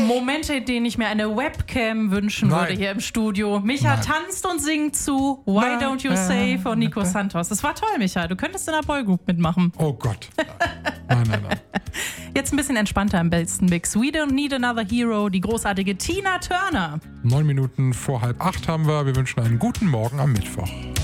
Momente, in denen ich mir eine Webcam wünschen würde hier im Studio. Micha tanzt und singt zu Why Don't You Say von Nico Santos. Das war toll, Micha. Du könntest in einer Boygroup mitmachen. Oh Gott. Nein. Jetzt ein bisschen entspannter im besten Mix. We Don't Need Another Hero, die großartige Tina Turner. 9 Minuten vor 7:30 haben wir. Wir wünschen einen guten Morgen am Mittwoch.